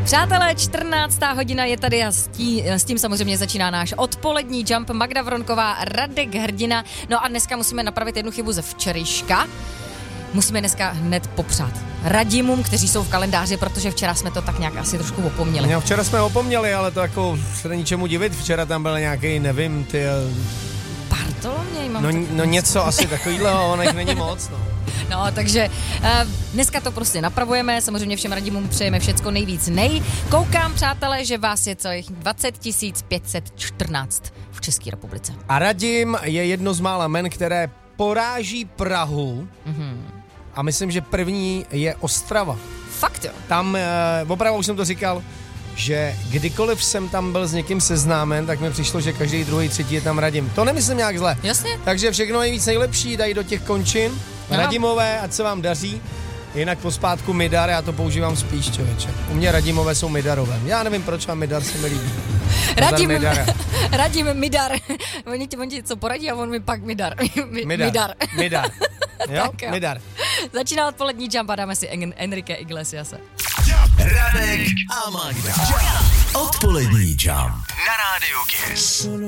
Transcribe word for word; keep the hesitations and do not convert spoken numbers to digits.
Přátelé, čtrnáctá hodina je tady a s tím, s tím samozřejmě začíná náš odpolední jump. Magda Vronková, Radek Hrdina. No a dneska musíme napravit jednu chybu ze včerejška. Musíme dneska hned popřát Radimům, kteří jsou v kalendáři, protože včera jsme to tak nějak asi trošku opomněli. No, včera jsme opomněli, ale to jako se není čemu divit. Včera tam byl nějaký, nevím, ty... Bartoloměj, mám No, to... no něco asi takovýhleho, ono jich není moc, no. No, takže uh, dneska to prostě napravujeme, samozřejmě všem Radimům přejeme všecko nejvíc nej. Koukám, přátelé, že vás je celých dvacet tisíc pět set čtrnáct v České republice. A Radim je jedno z mála men, které poráží Prahu. Mm-hmm. A myslím, že první je Ostrava. Fakt jo? Tam, uh, opravdu už jsem to říkal, že kdykoliv jsem tam byl s někým seznámen, tak mi přišlo, že každý druhý, třetí je tam Radim. To nemyslím nějak zle. Jasně. Takže všechno nejvíc nejlepší dají do těch končin. Aha. Radimové, ať se vám daří. Jinak pospátku Midar, já to používám spíš, člověče. U mě Radimové jsou Midarové. Já nevím, proč, a Midar se mi líbí. Radim, Radim Midar. Oni ti, oni ti co poradí a on mi pak Midar. Midar. Midar. Midar. Jo? jo? Midar. Začíná odpolední jump a dáme si en- Enrique Iglesiase. Radek a Magda. Odpolední jump na rádiu Kiss.